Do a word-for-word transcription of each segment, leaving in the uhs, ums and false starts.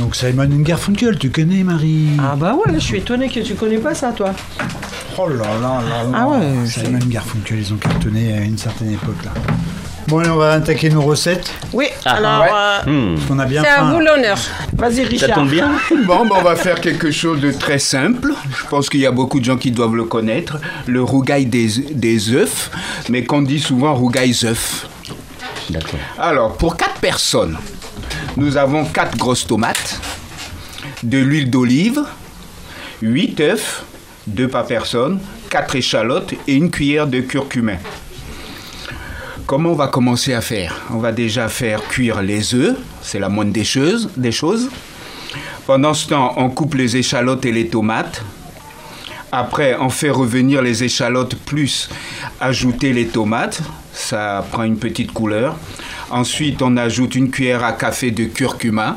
Donc Simon and Garfunkel, tu connais, Marie? Ah bah ouais, là, je suis étonné que tu connais pas ça, toi. Oh là là là là. Ah ouais. Simon and Garfunkel, ils ont cartonné à une certaine époque, là. Bon, allez, on va attaquer nos recettes. Oui, Ah, alors, ouais. euh, Hmm. Parce qu'on a bien c'est à faim. vous l'honneur. Vas-y, Ça Richard. tombe bien. Bon, ben, on va faire quelque chose de très simple. Je pense qu'il y a beaucoup de gens qui doivent le connaître. Le rougail des, des œufs, mais qu'on dit souvent rougail œufs. D'accord. Alors, pour quatre personnes, nous avons quatre grosses tomates, de l'huile d'olive, huit œufs, deux par personne, quatre échalotes et une cuillère de curcumin. Comment on va commencer à faire? On va déjà faire cuire les œufs, c'est la moindre des choses, des choses. Pendant ce temps, on coupe les échalotes et les tomates. Après, on fait revenir les échalotes plus ajouter les tomates. Ça prend une petite couleur. Ensuite, on ajoute une cuillère à café de curcuma.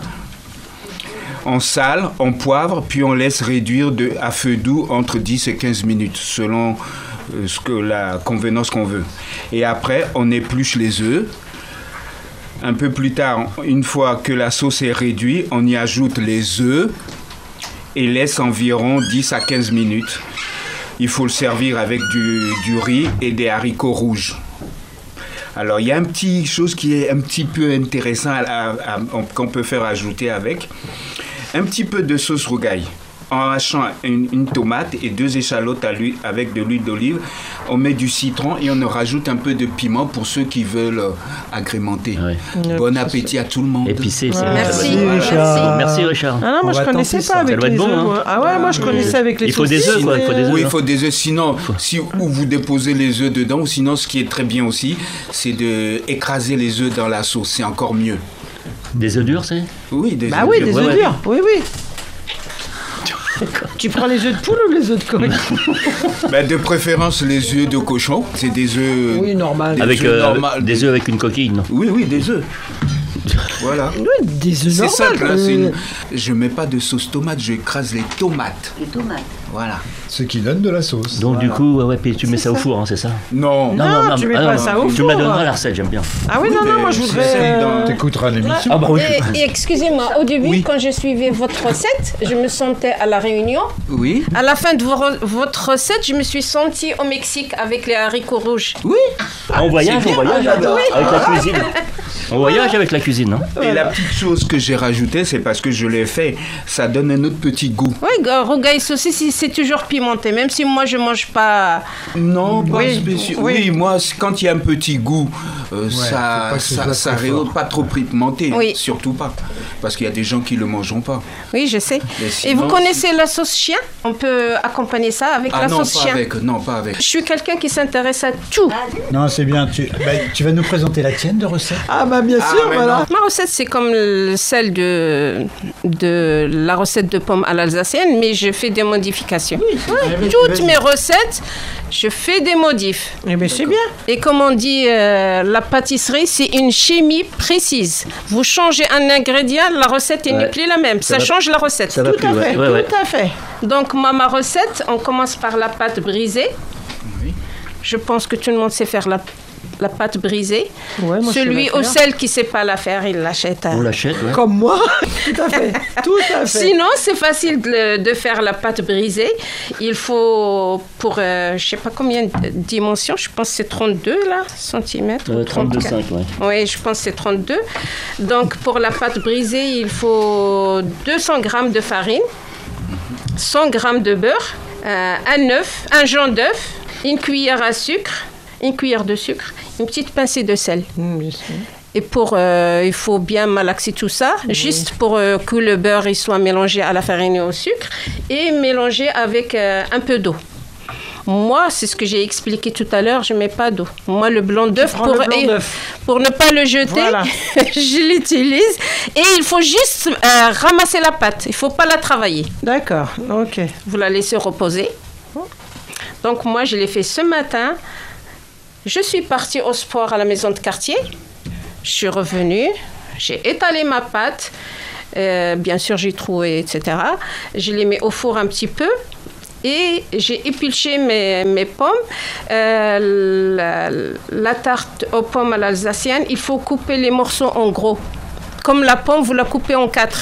On sale, on poivre, puis on laisse réduire de, à feu doux entre dix et quinze minutes, selon euh, ce que, la convenance qu'on veut. Et après, on épluche les œufs. Un peu plus tard, une fois que la sauce est réduite, on y ajoute les œufs et laisse environ dix à quinze minutes. Il faut le servir avec du, du riz et des haricots rouges. Alors, il y a une petite chose qui est un petit peu intéressant à, à, à, qu'on peut faire ajouter avec. Un petit peu de sauce rougail. En hachant une, une tomate et deux échalotes à l'huile, avec de l'huile d'olive, on met du citron et on rajoute un peu de piment pour ceux qui veulent euh, agrémenter. Ouais. Bon appétit à tout le monde. Épicé, c'est Merci. bon. Merci, Ça doit être bon. Richard. Merci, Richard. Ah non, moi On je va connaissais tenter pas ça. avec Ça doit les être bon, œufs. hein. moi. Ah ouais, moi je connaissais avec les Il faut des saucisses, œufs, quoi, il faut mais- des œufs. Oui, il faut des œufs. Sinon, si où vous déposez les œufs dedans, ou sinon, ce qui est très bien aussi, c'est de écraser les œufs dans la sauce. C'est encore mieux. Des œufs durs, c'est? Oui, des Bah œufs oui, durs. des Ouais, œufs ouais. durs. Oui, oui. Tu prends les œufs de poule ou les œufs de coq? Ben, de préférence, les œufs de cochon. C'est des œufs. Oui, normal. Des Avec œufs euh, normales. des œufs avec une coquille, non? Oui, oui, des œufs. Voilà. Oui, des œufs C'est normaux. simple, hein, c'est euh, une- je mets pas de sauce tomate, je écrase les tomates. Les tomates. Voilà. Ce qui donne de la sauce. Donc du Voilà. coup, ouais, ouais, puis tu mets ça au four, hein, c'est ça? Non. Non, tu mets pas ça au Tu me la four. donneras la recette, j'aime bien. Ah oui, non, non, moi je mais voudrais. c'est dans- euh, T'écouteras l'émission. Ah bah oui. Et, et excusez-moi, au début, Oui. quand je suivais votre recette, je me sentais à La Réunion. Oui. À la fin de vo- votre recette, je me suis sentie au Mexique avec les haricots rouges. Oui. On voyage, on voyage avec la cuisine. On voyage avec la cuisine, non? Et la petite chose que j'ai rajoutée, c'est parce que je l'ai fait, ça donne un autre petit goût. Oui, rougail saucisse, c'est toujours pimenté, même si moi je mange pas. Non, pas Oui, spécial. oui. Oui, moi, c- quand il y a un petit goût, euh, faut ça, pas que ce ça, soit ça trop rehausse, fort. pas trop pimenté. Oui. Surtout pas. Parce qu'il y a des gens qui le mangeront pas. Oui, je sais. Mais Et sinon, vous connaissez la sauce chien? On peut accompagner ça avec Ah la non, sauce pas chien. avec. Non, pas avec. Je suis quelqu'un qui s'intéresse à tout. Non, c'est bien. Tu, bah, tu vas nous présenter la tienne de recette. Ah bah bien Ah, sûr, mais voilà. Ma recette, c'est comme le- celle de, de la recette de pommes à l'alsacienne, mais je fais des modifications. Vas-y, Toutes vas-y. mes recettes, je fais des modifs. Eh bien c'est bien. Et comme on dit, euh, la pâtisserie, c'est une chimie précise. Vous changez un ingrédient, la recette n'est Ouais. plus la même. Ça, Ça va- change la recette. Ça va Tout plus, à ouais. fait, Ouais, ouais. tout à fait. Donc, moi, ma recette, on commence par la pâte brisée. Je pense que tout le monde sait faire la, la pâte brisée. Ouais, moi, je sais Celui la ou faire. celle qui ne sait pas la faire, il l'achète. à- On l'achète, ouais. Comme moi. Tout à fait. Tout à fait. Sinon, c'est facile de, de faire la pâte brisée. Il faut, pour, euh, je ne sais pas combien de dimensions, je pense que c'est trente-deux là, centimètres. ou Euh, trente-deux trente-quatre. virgule cinq, ouais. Oui, je pense que c'est trente-deux. Donc, pour la pâte brisée, il faut deux cents grammes de farine, cent grammes de beurre, euh, un œuf, un jaune d'œuf, une cuillère à sucre, une cuillère de sucre, une petite pincée de sel. Mmh, bien sûr. Et pour, euh, il faut bien malaxer tout ça, juste pour euh, que le beurre il soit mélangé à la farine et au sucre, et mélangé avec euh, un peu d'eau. Moi, c'est ce que j'ai expliqué tout à l'heure, je ne mets pas d'eau. Moi, le blanc d'œuf, prends pour, le blanc et- d'œuf. pour ne pas le jeter, Voilà. je l'utilise. Et il faut juste euh, ramasser la pâte, il ne faut pas la travailler. D'accord, ok. Vous la laissez reposer. Donc moi, je l'ai fait ce matin. Je suis partie au sport à la maison de quartier. Je suis revenue. J'ai étalé ma pâte. Euh, bien sûr, j'ai troué, et cetera. Je l'ai mis au four un petit peu. Et j'ai épluché mes, mes pommes. Euh, la, la tarte aux pommes à l'alsacienne, il faut couper les morceaux en gros. Comme la pomme, vous la coupez en quatre.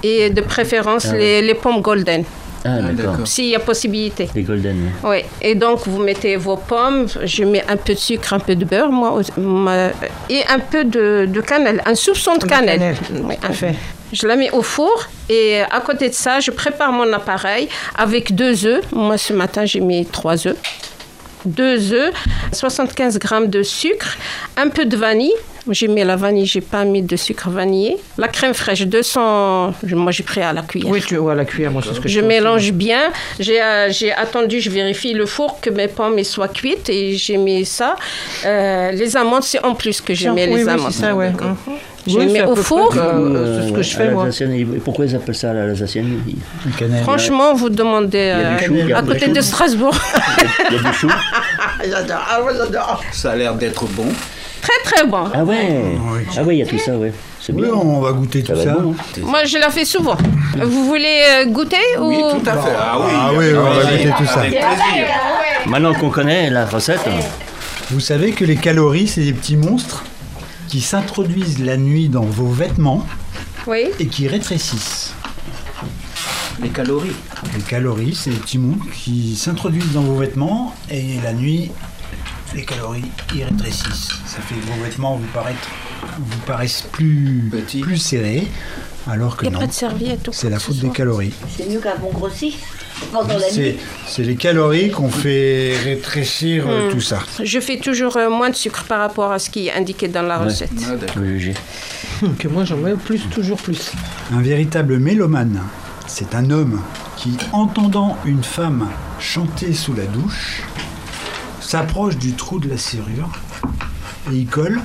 Et de préférence, Ah, les, les pommes golden, Ah, d'accord. s'il y a possibilité. Les golden. oui. Oui, et donc vous mettez vos pommes, je mets un peu de sucre, un peu de beurre, moi, aussi, ma- et un peu de, de cannelle, un soupçon de De cannelle. cannelle, Oui, un- parfait. Je la mets au four et à côté de ça, je prépare mon appareil avec deux œufs. Moi, ce matin, j'ai mis trois œufs. Deux œufs, soixante-quinze grammes de sucre, un peu de vanille. J'ai mis la vanille, j'ai pas mis de sucre vanillé. La crème fraîche, deux cents, moi j'ai pris à la cuillère. Oui, tu vois la cuillère, moi c'est ce que je Je fais mélange bien. J'ai, euh, j'ai attendu, je vérifie le four que mes pommes elles soient cuites et j'ai mis ça. Euh, les amandes, c'est en plus que je aussi. mets oui, les oui, amandes. c'est ça, ouais. Mhm. Je Oui, les mets c'est à au peu four. près, euh, c'est ce que je fais, à moi. l'Alsacienne, ils- pourquoi ils appellent ça à l'Alsacienne Il La cannelle. Franchement, vous demandez y a euh, du chou, il y a à du côté chou. de Strasbourg. il y a du chou. J'adore, ah ouais, j'adore. Ça a l'air d'être bon. Très très bon. Ah ouais Oui. Ah ouais, il y a tout ça, ouais. C'est Oui, bien. on va goûter Ça tout va ça. être bon, hein. Moi, je la fais souvent. Vous voulez euh, goûter Oui, ou... tout à fait. Ah oui, Ah avec oui, on va plaisir, goûter tout ça. avec plaisir. Maintenant qu'on connaît la recette, Vous savez que les calories, c'est des petits monstres qui s'introduisent la nuit dans vos vêtements Oui. et qui rétrécissent. Les calories. Les calories, c'est des petits monstres qui s'introduisent dans vos vêtements et la nuit, les calories y rétrécissent. Ça fait que vos vêtements vous paraissent, vous paraissent plus, Petits. plus serrés, alors que Il n'y a non. pas de serviette. ou C'est quoi la que ce faute des soit. calories. C'est mieux qu'un bon grossi pendant la C'est, nuit. c'est les calories qu'on fait rétrécir euh, Hmm. tout ça. Je fais toujours euh, moins de sucre par rapport à ce qui est indiqué dans la Ouais. recette. Ah, d'accord. oui, j'ai. Que moi j'en mets plus, toujours plus. Un véritable mélomane, c'est un homme qui, entendant une femme chanter sous la douche, s'approche du trou de la serrure et y colle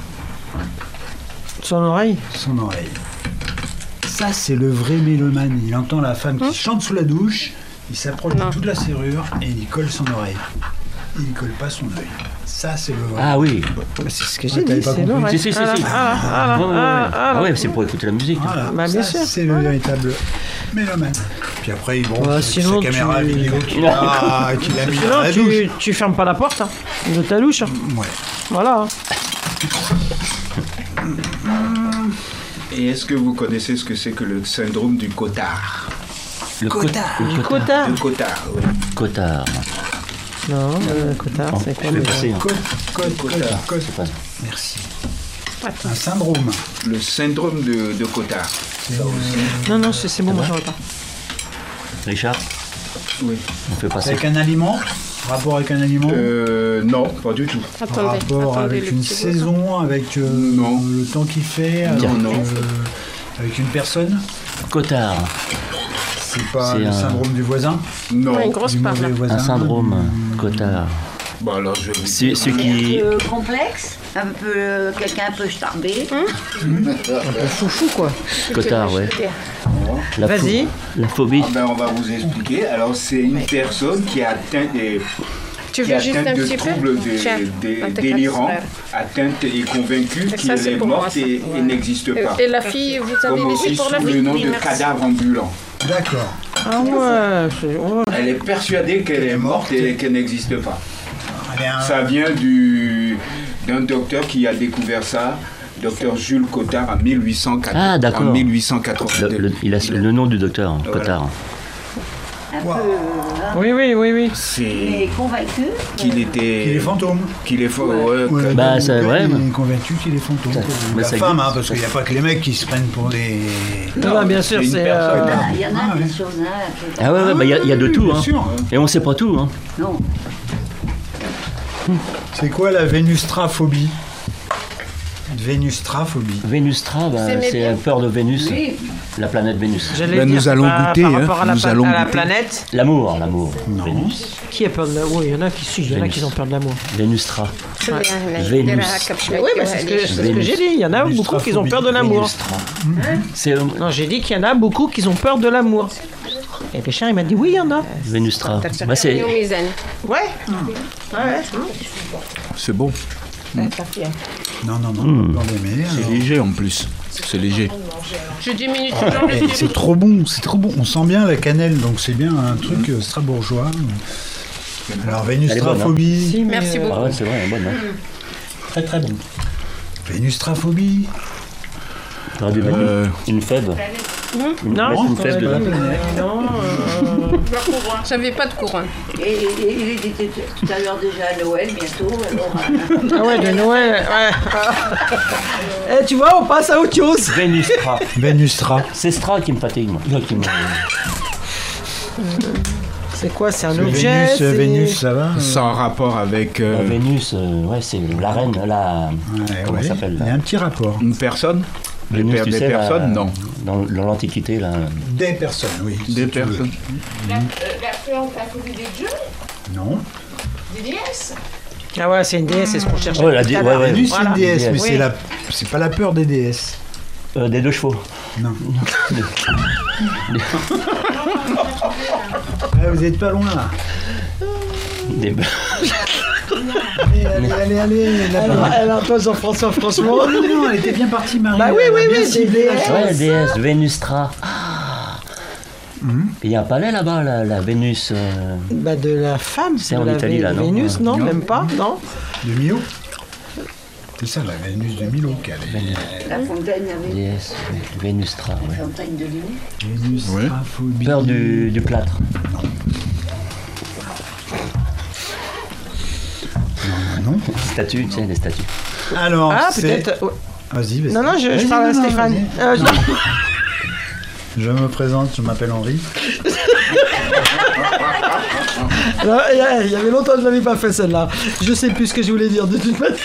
Son oreille. son oreille. Ça, c'est le vrai mélomane. Il entend la femme qui chante sous la douche, il s'approche Non. du trou de la serrure et il y colle son oreille. Il ne colle pas son œil. Ça, c'est le vrai. Ah oui. C'est ce que Ouais, j'ai t'avais dit, pas c'est compris. l'oreille. Si, si, si, Ah, si. ah, ah, Ouais, ouais, ouais. ah, ah, Ah ouais, c'est pour écouter la musique. Voilà, Bah, bien ça, sûr. c'est le véritable mélomane. Puis après, bon, Bah, c'est sinon, sa caméra tu- vidéo qu'il a, qu'il a mis dans Sinon, la douche. tu, tu fermes pas la porte hein, de ta douche. hein. Ouais. Voilà. Et est-ce que vous connaissez ce que c'est que le syndrome du cotard? Le cotard. Le Du cotard. cotard. Le cotard, oui. Cotard. Non, le cotard, Oh, c'est je quoi vais le- passer. hein. Code, code, code, Cotard. code. pas- Merci. Un syndrome. Le syndrome de, de cotard. Non, non, c'est c'est bon, moi j'en veux pas. Richard, Oui. on fait C'est passer. avec un aliment Rapport avec un aliment Euh, non, pas du tout. Attendez, Rapport attendez avec le une petit saison, avec euh, Non. le temps qu'il fait, avec, Non, non. euh, avec une personne. Cotard. C'est pas C'est le un- syndrome du voisin, Non. Ouais, une grosse du part, mauvais là. voisin. Un syndrome. Cotard. Bon, alors je vais vous C'est dire. ce Un qui. peu complexe, un peu euh, quelqu'un un peu starbé. Foufou, quoi. Cotard, ouais. La pho- Vas-y. La phobie. Ah ben, on va vous expliquer. Alors, c'est une personne qui a atteint des, Tu qui veux est juste atteinte un de petit peu troubles des- Tiens, des- un de tes délirants, quatre frères. atteinte et convaincue Et ça, qu'elle c'est est pour moi, morte ça. et, et n'existe pas. Et la fille, vous avez Comme laissé aussi pour la sous fille le nom Oui, de merci. cadavre ambulant. D'accord. Ah ouais, c'est- ouais. Elle est persuadée qu'elle est morte et qu'elle n'existe pas. Elle est un- Ça vient du, d'un docteur qui a découvert ça, docteur Jules Cotard, en mille huit cent quatre- Ah, d'accord. en mille huit cent quatre-vingt-deux. Le- le- il a le nom du docteur, hein, Voilà. Cotard. Un Wow. peu, hein, Oui, oui, oui, oui. C'est mais convaincu. qu'il était... Qu'il est fantôme. Qu'il est faux, ouais, Ouais, que- Bah, le c'est gars, vrai, Il mais- est convaincu qu'il est fantôme. Ça- Ou mais la ça femme, existe, hein, parce ça. qu'il n'y a pas que les mecs qui se prennent pour des. Non, bah, bien sûr, c'est une c'est. personne. euh, Il y en a Ah, des ouais. choses, hein, que- Ah ouais, ouais, bah, il y a, il y a de Oui, tout. bien Hein. sûr. Et on sait pas tout. Hein. Non, C'est quoi la vénustraphobie Vénustraphobie. Vénustra, bah, Vous aimez c'est bien la peur de Vénus, oui, la planète Vénus. J'allais Ben, dire, nous c'est allons pas goûter, Par hein, rapport à la, nous pla- allons à la goûter. planète. L'amour, l'amour. Non. Vénus. Qui a peur de l'amour Il y en a qui si, il y en a Vénus. qui ont peur de l'amour. Vénustra. Vénus. Oui, mais c'est ce que, c'est ce que j'ai dit. Il y en a beaucoup qui ont peur de l'amour. Vénustra. C'est euh, Non, j'ai dit qu'il y en a beaucoup qui ont peur de l'amour. Et Richard, il m'a dit oui, il y en a. Vénustra. Bah, c'est Ouais. Ouais. C'est bon. Non, non, non, Hmm. on l'aimer. C'est léger en plus. C'est léger. Je diminue toujours le Eh, c'est trop bon, c'est trop bon. On sent bien la cannelle, donc c'est bien un truc euh, strasbourgeois. Alors, vénustraphobie. Si, mais, Merci euh, beaucoup. Ah ouais, c'est vrai, elle est bonne. Hein. Très très bonne. Vénustraphobie. T'aurais dû mettre Euh. une fève. Une, Non, mettre une c'est flèche pas dedans. la peine. Non, euh, J'avais pas de couronne. Et il était tout à l'heure déjà à Noël, bientôt. Alors, ah ouais, de Noël. Ouais. Eh, tu vois, on passe à autre chose. Vénustra. Vénustra. C'est Stra qui me fatigue, moi. Non, qui me- C'est quoi? C'est un Le objet? Vénus, c'est- Vénus, ça va? Sans rapport avec La euh, Vénus, euh, ouais, c'est la reine, la. Ouais, comment ouais. ça s'appelle Il y a là un petit rapport. une personne. Des, Vénus, per- tu des sais, la- personnes, non. Dans, dans l'Antiquité, là. Des personnes, oui. si Des tu veux. personnes. La, euh, la plante à côté des dieux, Non. des déesses. Ah ouais, c'est une déesse, c'est ce qu'on cherche. Ouais, la dé- ouais, ouais. Vénus, c'est Voilà. une déesse, mais Déesse. c'est Oui. la... c'est pas la peur des déesses. Euh, des deux chevaux. Non. Ah, vous êtes pas loin là. Des... Allez, allez, allez, allez. là, Elle, là. elle a un peu Jean-François, franchement. Oh, non, non, elle était bien partie, Marie. Bah oui, Elle a oui, bien oui, ciblé des la déesses. chose. Ouais, la déesse, Vénustra. Ah. Il y a un palais là-bas, la, la Vénus. euh, Bah de la femme, C'est de en la Italie, Vé- là, non Vénus, non, Non. même pas, non. De Milo. C'est ça, la Vénus de Milo qu'elle est. la fontaine avec déesse, Vénustra, la ouais. fontaine de Lyon. Vénus, Ouais. aphobie. Peur du, du plâtre. Non. Statues, tu sais, des statues. Alors, Ah, c'est... peut-être. ouais. Vas-y, vas-y. Non, non, je, je Vas-y, parle à non, non, Stéphane. vas-y. Euh, je- Non. Je me présente, je m'appelle Henri. Non, Il y a- il y avait longtemps que je l'avais pas fait celle-là. Je sais plus ce que je voulais dire de toute manière.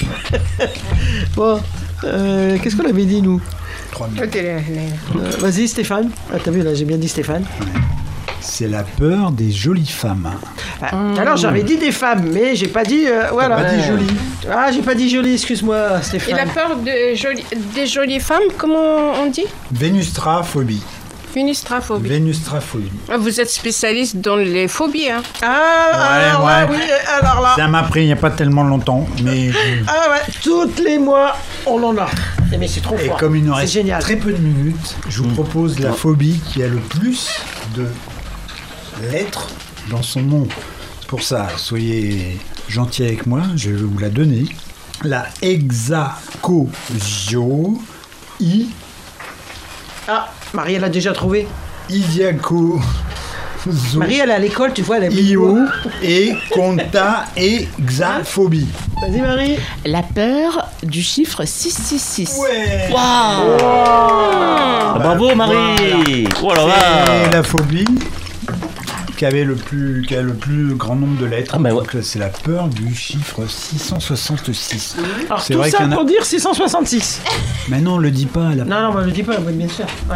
Bon, euh, qu'est-ce qu'on avait dit nous? Trois minutes. Euh, Vas-y Stéphane. Ah, t'as vu là, j'ai bien dit Stéphane. C'est la peur des jolies femmes. Ah, tout à l'heure j'avais dit des femmes, mais j'ai pas dit. euh, voilà. Pas dit jolies. Ah, j'ai pas dit jolie, excuse-moi Il Stéphane. a peur de joli- des jolies femmes, comment on dit? Vénustraphobie. Vénustraphobie. Vénustraphobie. Ah, vous êtes spécialiste dans les phobies, hein? Ah, alors là, ouais. oui, alors là. Ça m'a pris il n'y a pas tellement longtemps, mais... Ah ouais, toutes les mois, on en a. Eh, Mais c'est trop Et fort. comme il nous C'est reste génial. très peu de minutes, je vous propose la phobie qui a le plus de lettres dans son nom. Pour ça, soyez gentils avec moi, je vais vous la donner. La hexacosio i Ah, Marie, elle a déjà trouvé. idiaco Marie, elle est à l'école, tu vois, elle a io et conta hexaphobie. Vas-y, Marie. La peur du chiffre six cent soixante-six. Ouais. Ah, bravo Marie. Oh là C'est là. la phobie qui avait le plus, qui a le plus grand nombre de lettres. Ah, bah ouais. Donc là, c'est la peur du chiffre six cent soixante-six. Alors, C'est tout vrai ça qu'il y en a- pour dire six cent soixante-six. Mais non, on le dit pas. là. Non, non, moi, je le dis pas, oui, bien sûr. Ouais.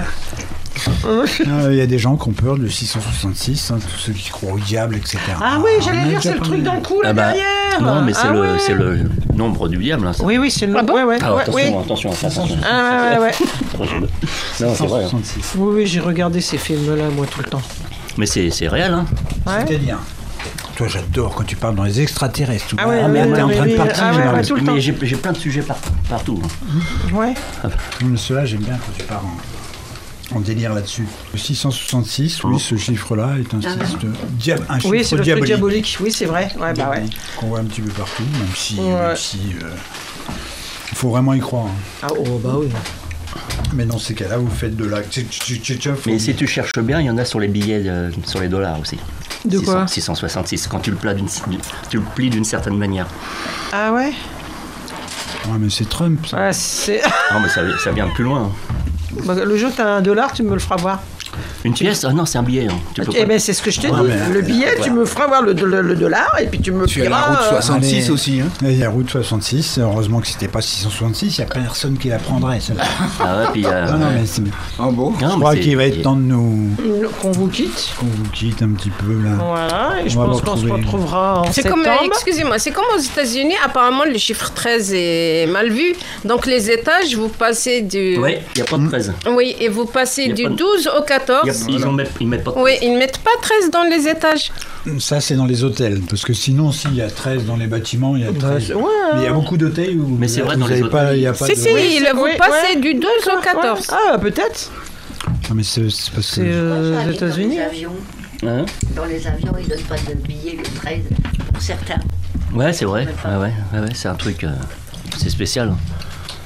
Ah, Il y a des gens qui ont peur du six cent soixante-six, hein, tous ceux qui croient au diable, et cetera. Ah oui, on j'allais a dire, déjà c'est le parlé. truc dans le cou, là, Ah bah, derrière. non, mais c'est Ah le, ouais. c'est le nombre du diable. Hein, ça. Oui, oui, c'est le... Ah bon ouais, ouais, Alors ouais, attention, oui. attention, attention. Ah, ouais, ouais, ouais. Non, c'est vrai. hein. six cent soixante-six. Oui, oui, j'ai regardé ces films-là, moi, tout le temps. Mais c'est c'est réel, hein. Ouais. C'est-à-dire, toi, j'adore quand tu parles dans les extraterrestres. tout. Ah ouais, Ah, oui, mais oui, t'es en oui, train de oui. partir. Ah ouais, là. ouais, tout le temps. Mais j'ai j'ai plein de sujets par- partout. hein. Ouais. Mais Ceux-là, j'aime bien quand tu pars en, en délire là-dessus. Le six cent soixante-six, oui, ce chiffre-là est un, chiffre, dia- un chiffre Oui, c'est le truc diabolique. diabolique. Oui, c'est vrai. Ouais, bah ouais. Qu'on voit un petit peu partout, même si... Ouais. même si, euh, il faut vraiment y croire. hein. Ah, oh, bah oui. Mais dans ces cas-là, vous faites de la... tch- tch- tch- tch- Mais si tu cherches bien, il y en a sur les billets, euh, sur les dollars aussi. De six cents, quoi six cent soixante-six, quand tu le, plies d'une, tu le plies d'une certaine manière. Ah ouais. Ouais, mais c'est Trump, ça. Ouais, c'est... Non, mais ça, ça vient plus loin. Bah, le jour que t'as un dollar, tu me le feras voir. Une pièce? Ah non, c'est un billet. hein. Tu peux Eh pas- ben, c'est ce que je te Ouais, dis. mais- Le billet, tu me feras voir le, le- le dollar et puis tu me Tu as la diras, route euh, soixante-six Allez. aussi, hein. Il y a route soixante-six, heureusement que c'était pas six cent soixante-six, il n'y a personne qui la prendrait, celle-là. Ah ouais, puis. euh, Non, non, mais c'est- Ah bon? je non, mais crois c'est- qu'il va être temps de nous... qu'on vous quitte. qu'on vous quitte un petit peu, là. Voilà, et je On va pense qu'on se retrouver- retrouvera en C'est septembre. comme, excusez-moi, c'est comme aux États-Unis, apparemment le chiffre treize est mal vu. Donc les étages, vous passez du. Ouais, il n'y a pas de treize. Oui, et vous passez Y a du pas de- douze au Y a- quatorze. Ils ne mettent, ils mettent pas de Oui, ils mettent pas treize dans les étages. Ça, c'est dans les hôtels, parce que sinon, s'il y a treize dans les bâtiments, il y a treize. Ouais, Mais il y a beaucoup d'hôtels où Mais c'est vrai, vous dans les avez pas, hôtels. il y a pas Si, de... si, Oui, il- c'est- vous oui, passez ouais. du douze au quatorze. Ah, peut-être. Non, mais c'est c'est parce que... C'est euh, Ça, aux et États-Unis. Dans les avions, Hein? dans les avions, ils donnent pas de billets le treize pour certains. Ouais, c'est vrai. Ouais, ouais, ouais, ouais, c'est un truc. euh, c'est spécial.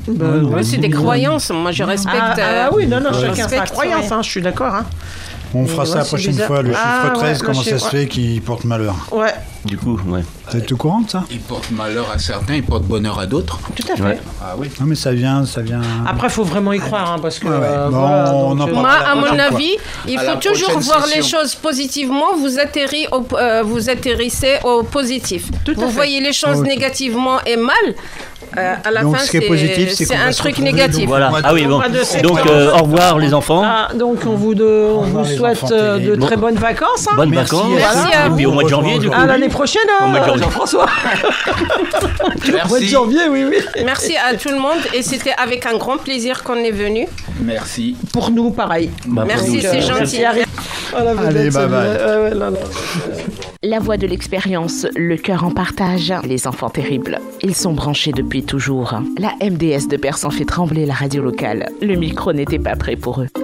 Bah, Ouais, Ouais, c'est des croyances. Moi, je respecte. Ah, euh, ah oui, non, non, je chacun sa respecte, croyance, ouais. hein, je suis d'accord. Hein. On fera Ouais, ça la c'est prochaine bizarre. fois, le Ah, chiffre ouais, treize, le comment ça chiffre, se fait qu'il porte malheur. Ouais, Du coup, ouais. Vous êtes au courant de ça? Il porte malheur à certains, il porte bonheur à d'autres. tout à fait. Ouais. Ah oui. Non mais ça vient, ça vient... Après, il faut vraiment y croire, hein, parce que... Ouais, ouais. euh, Bon, voilà, on donc, en euh, parlera. Moi, la à mon prochaine fois. avis, il À faut la toujours prochaine voir les session. choses positivement. Vous atterrissez au, euh, vous atterrissez au positif. Tout à vous fait. voyez les choses Ok. négativement et mal. euh, à la Donc, fin, ce qui est c'est positif, c'est qu'on c'est va un se truc retrouver, négatif. donc, Voilà. mois de- Ah oui, bon. mois de Donc, septembre. euh, au revoir les enfants. Ah, donc, on vous, de, on revoir vous les souhaite enfants euh, de terribles. très bonnes vacances. Hein. Bonnes Merci, vacances. Merci à Et puis au mois de janvier, du coup. À l'année prochaine, Au mois de hein, janvier. Jean-François. Au mois de janvier, oui, oui. Merci à tout le monde et c'était avec un grand plaisir qu'on est venu. Merci. Pour nous, pareil. Bah, Merci, pour nous, c'est ça- gentil. Voilà, vous Allez, êtes bye salués. bye. Ouais, ouais, là, là. La voix de l'expérience, le cœur en partage, les enfants terribles. Ils sont branchés depuis toujours. La M D S de Persan fait trembler la radio locale. Le micro n'était pas prêt pour eux.